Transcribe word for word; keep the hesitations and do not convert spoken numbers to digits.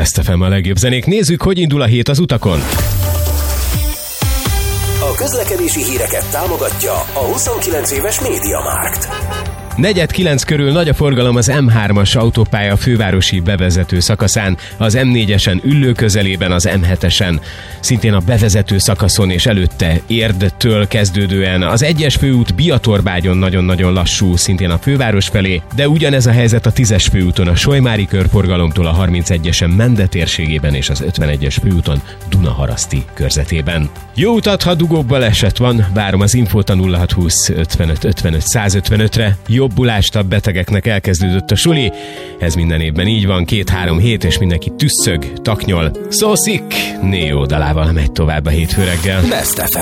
Best ef em a legjobb zenék. Nézzük, hogy indul a hét az utakon. A közlekedési híreket támogatja a huszonkilenc éves MediaMarkt. Negyed kilenc körül nagy a forgalom az em hármas autópálya fővárosi bevezető szakaszán, az em négyesen Üllő közelében, az em hetesen, szintén a bevezető szakaszon és előtte Érdtől kezdődően, az egyes főút Biatorbágyon nagyon-nagyon lassú, szintén a főváros felé, de ugyanez a helyzet a tízes főúton a Solymári körforgalomtól a harmincegyesen Mende térségében és az ötvenegyes főúton Dunaharaszti körzetében. Jó utat, ha dugóbb baleset van, várom az infót a nulla hat húsz ötvenöt ötvenöt száz ötvenötre. Jobbulást a betegeknek, elkezdődött a suli. Ez minden évben így van, két-három hét, és mindenki tüsszög, taknyol. So sick! Neo dalával megy tovább a hétfő reggel. Best ef em.